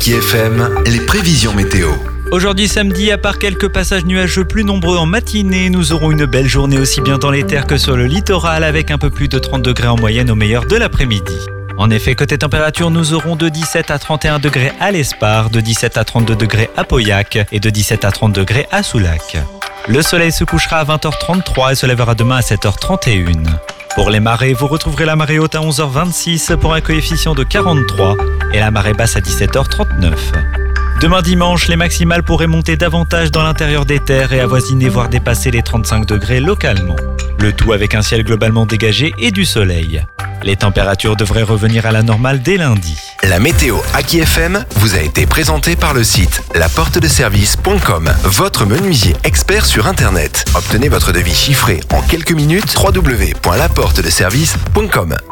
Aki FM, les prévisions météo. Aujourd'hui samedi, à part quelques passages nuageux plus nombreux en matinée, nous aurons une belle journée aussi bien dans les terres que sur le littoral avec un peu plus de 30 degrés en moyenne au meilleur de l'après-midi. En effet, côté température, nous aurons de 17 à 31 degrés à l'Espar, de 17 à 32 degrés à Pauillac et de 17 à 30 degrés à Soulac. Le soleil se couchera à 20h33 et se lèvera demain à 7h31. Pour les marées, vous retrouverez la marée haute à 11h26 pour un coefficient de 43 et la marée basse à 17h39. Demain dimanche, les maximales pourraient monter davantage dans l'intérieur des terres et avoisiner voire dépasser les 35 degrés localement. Le tout avec un ciel globalement dégagé et du soleil. Les températures devraient revenir à la normale dès lundi. La météo Aki FM vous a été présentée par le site laportedeservice.com, votre menuisier expert sur Internet. Obtenez votre devis chiffré en quelques minutes, www.laportedeservice.com.